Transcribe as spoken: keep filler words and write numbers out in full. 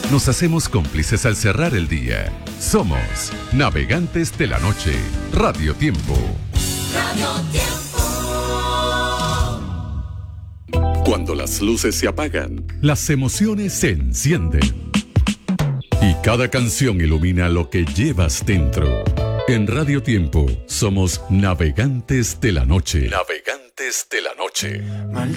nos hacemos cómplices al cerrar el día. Somos Navegantes de la Noche, Radio Tiempo. Radio Tiempo. Cuando las luces se apagan, las emociones se encienden. Y cada canción ilumina lo que llevas dentro. En Radio Tiempo somos Navegantes de la Noche. Navegantes de la Noche.